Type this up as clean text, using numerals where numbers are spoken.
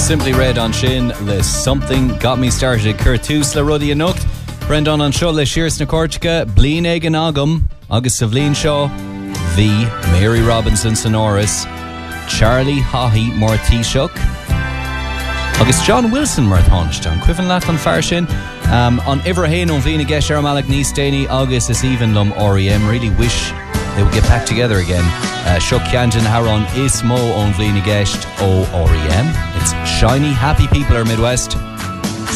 Simply Red on Shin, le Something Got Me Started. Curtus la Ruddy and Nocht. Brendan on Show, le Shears na Cortica, Blin Egan Agam, August Savlin Shaw, V, Mary Robinson Sonoris, Charlie Haughey Mortishuk, August John Wilson Murthonch, John Quiven Lat on Farshin, on Iverhain on Vina Gesh Malak Nistani, August is even Lum REM. Really wish they would get back together again. Shuk Yanjan Haron Ismo on Vina Gesh O REM. It's shiny, happy people are Midwest.